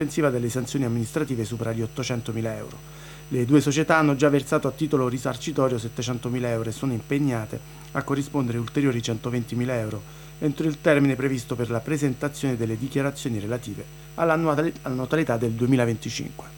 sospensiva delle sanzioni amministrative supera gli 800.000 euro. Le due società hanno già versato a titolo risarcitorio 700.000 euro e sono impegnate a corrispondere ulteriori 120.000 euro entro il termine previsto per la presentazione delle dichiarazioni relative all'annualità del 2025.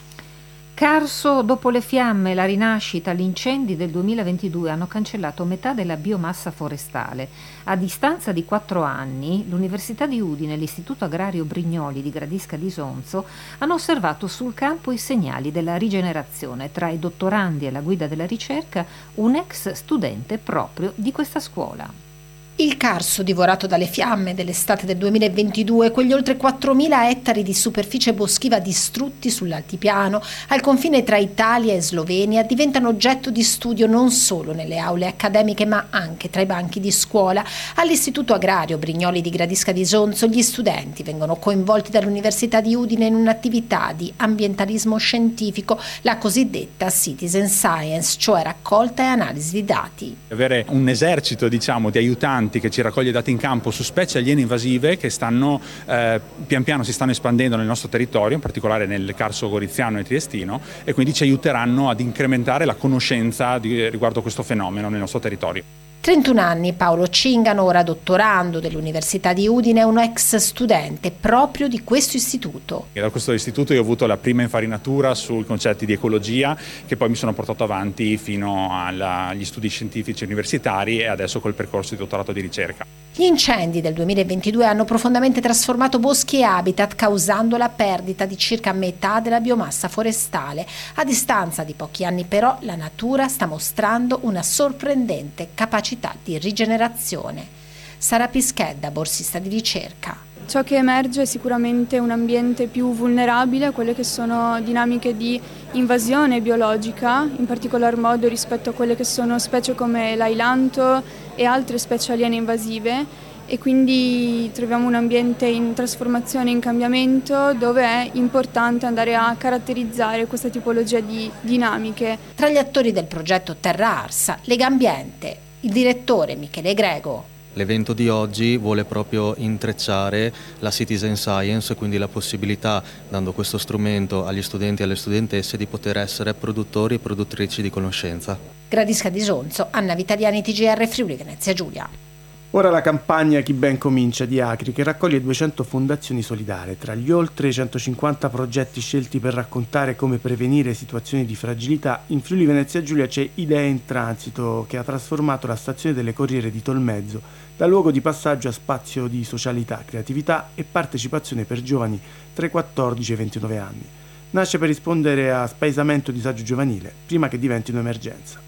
Carso, dopo le fiamme, la rinascita, gli incendi del 2022 hanno cancellato metà della biomassa forestale. A distanza di 4 anni, l'Università di Udine e l'Istituto Agrario Brignoli di Gradisca di Sonzo hanno osservato sul campo i segnali della rigenerazione. Tra i dottorandi e la guida della ricerca, un ex studente proprio di questa scuola. Il Carso, divorato dalle fiamme dell'estate del 2022, quegli oltre 4.000 ettari di superficie boschiva distrutti sull'altipiano, al confine tra Italia e Slovenia, diventano oggetto di studio non solo nelle aule accademiche ma anche tra i banchi di scuola. All'Istituto Agrario Brignoli di Gradisca di Sonzo gli studenti vengono coinvolti dall'Università di Udine in un'attività di ambientalismo scientifico, la cosiddetta citizen science, cioè raccolta e analisi di dati. Avere un esercito, di aiutanti che ci raccoglie dati in campo su specie aliene invasive che stanno pian piano si stanno espandendo nel nostro territorio, in particolare nel Carso goriziano e triestino, e quindi ci aiuteranno ad incrementare la conoscenza riguardo questo fenomeno nel nostro territorio. 31 anni, Paolo Cingano, ora dottorando dell'Università di Udine, è un ex studente proprio di questo istituto. E da questo istituto io ho avuto la prima infarinatura sui concetti di ecologia, che poi mi sono portato avanti fino agli studi scientifici universitari e adesso col percorso di dottorato di ricerca. Gli incendi del 2022 hanno profondamente trasformato boschi e habitat, causando la perdita di circa metà della biomassa forestale. A distanza di pochi anni però la natura sta mostrando una sorprendente capacità di rigenerazione. Sara Pischedda, borsista di ricerca. Ciò che emerge è sicuramente un ambiente più vulnerabile a quelle che sono dinamiche di invasione biologica, in particolar modo rispetto a quelle che sono specie come l'ailanto e altre specie aliene invasive, e quindi troviamo un ambiente in trasformazione, in cambiamento, dove è importante andare a caratterizzare questa tipologia di dinamiche. Tra gli attori del progetto Terra Arsa, Legambiente, il direttore Michele Grego. L'evento di oggi vuole proprio intrecciare la citizen science, quindi la possibilità, dando questo strumento agli studenti e alle studentesse, di poter essere produttori e produttrici di conoscenza. Gradisca di Sonzo, Anna Vitaliani, TGR Friuli Venezia Giulia. Ora la campagna Chi ben comincia di Acri, che raccoglie 200 fondazioni solidarie. Tra gli oltre 150 progetti scelti per raccontare come prevenire situazioni di fragilità, in Friuli Venezia Giulia c'è Idee in Transito, che ha trasformato la stazione delle Corriere di Tolmezzo da luogo di passaggio a spazio di socialità, creatività e partecipazione per giovani tra i 14 e i 29 anni. Nasce per rispondere a spaesamento e disagio giovanile, prima che diventi un'emergenza.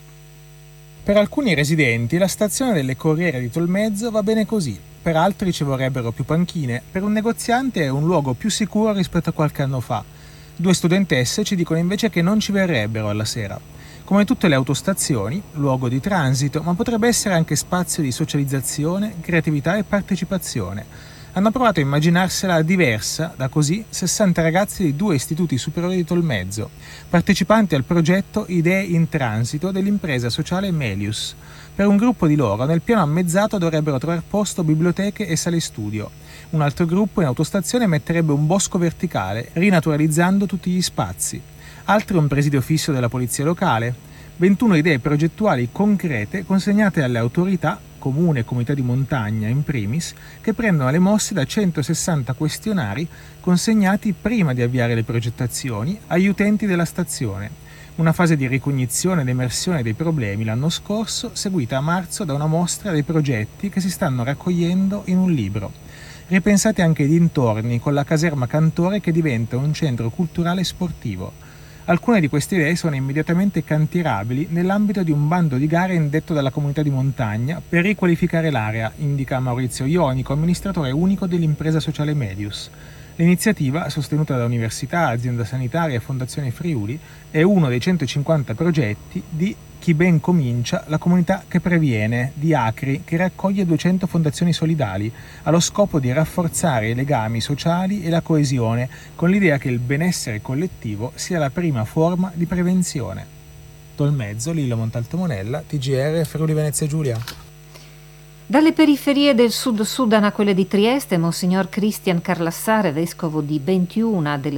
Per alcuni residenti la stazione delle Corriere di Tolmezzo va bene così, per altri ci vorrebbero più panchine, per un negoziante è un luogo più sicuro rispetto a qualche anno fa. 2 studentesse ci dicono invece che non ci verrebbero alla sera. Come tutte le autostazioni, luogo di transito, ma potrebbe essere anche spazio di socializzazione, creatività e partecipazione. Hanno provato a immaginarsela diversa da così 60 ragazzi di 2 istituti superiori di Tolmezzo, partecipanti al progetto Idee in Transito dell'impresa sociale Melius. Per un gruppo di loro nel piano ammezzato dovrebbero trovare posto biblioteche e sale studio. Un altro gruppo in autostazione metterebbe un bosco verticale, rinaturalizzando tutti gli spazi. Altri un presidio fisso della polizia locale. 21 idee progettuali concrete consegnate alle autorità, comune e comunità di montagna in primis, che prendono le mosse da 160 questionari consegnati prima di avviare le progettazioni agli utenti della stazione. Una fase di ricognizione ed emersione dei problemi l'anno scorso, seguita a marzo da una mostra dei progetti che si stanno raccogliendo in un libro. Ripensate anche i dintorni, con la caserma Cantore che diventa un centro culturale e sportivo. Alcune di queste idee sono immediatamente cantierabili nell'ambito di un bando di gare indetto dalla comunità di montagna per riqualificare l'area, indica Maurizio Ionico, amministratore unico dell'impresa sociale Medius. L'iniziativa, sostenuta da università, azienda sanitaria e Fondazione Friuli, è uno dei 150 progetti di Chi ben comincia, la comunità che previene, di Acri, che raccoglie 200 fondazioni solidali, allo scopo di rafforzare i legami sociali e la coesione, con l'idea che il benessere collettivo sia la prima forma di prevenzione. Tolmezzo, Lillo Montalto Monella, TGR Friuli Venezia Giulia. Dalle periferie del Sud Sudan a quelle di Trieste, Monsignor Christian Carlassare, vescovo di Bentiuna delle